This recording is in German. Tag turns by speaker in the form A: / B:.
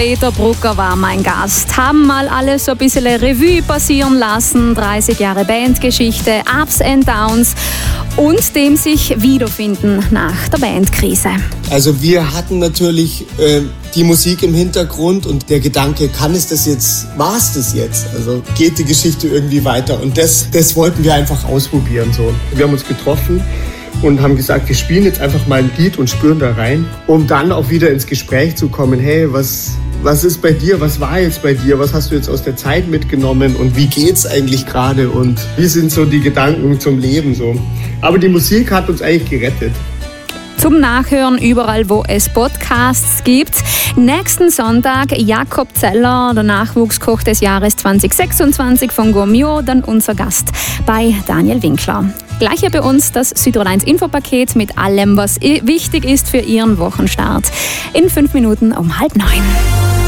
A: Peter Brucker war mein Gast. Haben mal alles so ein bisschen Revue passieren lassen. 30 Jahre Bandgeschichte, Ups and Downs und dem sich wiederfinden nach der Bandkrise.
B: Also wir hatten natürlich die Musik im Hintergrund und der Gedanke, kann es das jetzt, war es das jetzt? Also geht die Geschichte irgendwie weiter? Und das wollten wir einfach ausprobieren. So. Wir haben uns getroffen und haben gesagt, wir spielen jetzt einfach mal ein Lied und spüren da rein, um dann auch wieder ins Gespräch zu kommen. Hey, was ist bei dir? Was war jetzt bei dir? Was hast du jetzt aus der Zeit mitgenommen? Und wie geht's eigentlich gerade? Und wie sind so die Gedanken zum Leben so? Aber die Musik hat uns eigentlich gerettet.
A: Zum Nachhören überall, wo es Podcasts gibt. Nächsten Sonntag Jakob Zeller, der Nachwuchskoch des Jahres 2026 von Gomio, dann unser Gast bei Daniel Winkler. Gleich hier bei uns das Südtirol 1 Infopaket mit allem, was wichtig ist für Ihren Wochenstart. In 5 Minuten um 8:30.